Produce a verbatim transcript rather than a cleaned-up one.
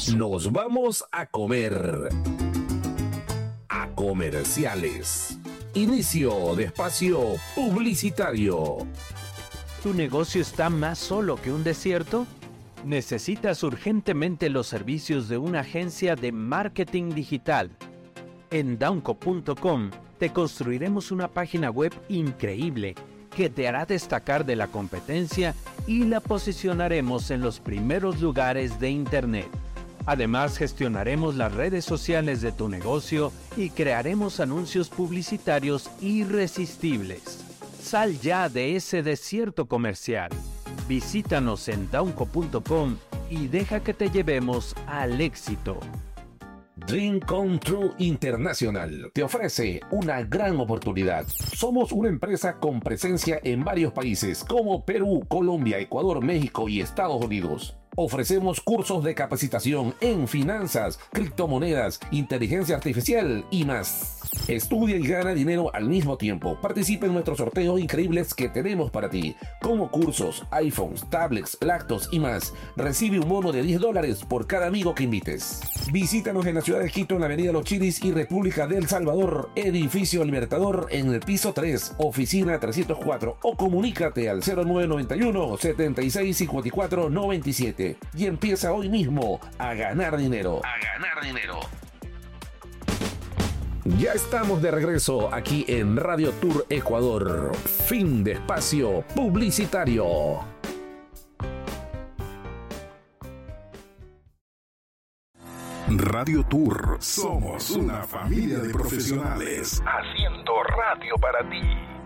Nos vamos a comer. A comerciales. Inicio de espacio publicitario. ¿Tu negocio está más solo que un desierto? ¿Necesitas urgentemente los servicios de una agencia de marketing digital? En Daunco punto com te construiremos una página web increíble que te hará destacar de la competencia y la posicionaremos en los primeros lugares de Internet. Además, gestionaremos las redes sociales de tu negocio y crearemos anuncios publicitarios irresistibles. Sal ya de ese desierto comercial. Visítanos en Daunco punto com y deja que te llevemos al éxito. Dream Come True International te ofrece una gran oportunidad. Somos una empresa con presencia en varios países como Perú, Colombia, Ecuador, México y Estados Unidos. Ofrecemos cursos de capacitación en finanzas, criptomonedas, inteligencia artificial y más. Estudia y gana dinero al mismo tiempo. Participa en nuestros sorteos increíbles que tenemos para ti, como cursos, iPhones, tablets, laptops y más. Recibe un bono de diez dólares por cada amigo que invites. Visítanos en la ciudad de Quito, en la avenida Los Chilis y República del Salvador, edificio Libertador, en el piso tres, oficina trescientos cuatro, o comunícate al cero nueve nueve uno, setenta y seis, cincuenta y cuatro, noventa y siete y empieza hoy mismo a ganar dinero. A ganar dinero. Ya estamos de regreso aquí en Radio Tour Ecuador. Fin de espacio publicitario. Radio Tour. Somos una familia de profesionales haciendo radio para ti.